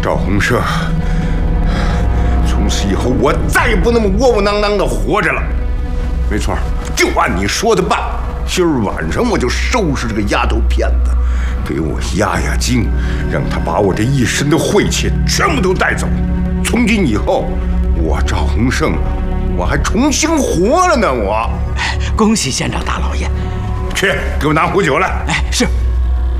赵洪胜，从此以后我再也不那么窝窝囊囊的活着了。没错，就按你说的办。今儿晚上我就收拾这个丫头片子，给我压压惊，让她把我这一身的晦气全部都带走。从今以后，我赵洪胜，我还重新活了呢！我， 恭喜县长大老爷！ 去，给我拿壶酒来。 哎，是。